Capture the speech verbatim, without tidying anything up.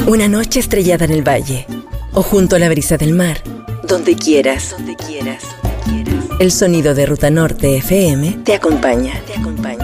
Una noche estrellada en el valle o junto a la brisa del mar, donde quieras, donde quieras, donde quieras. El sonido de Ruta Norte F M te acompaña, te acompaña.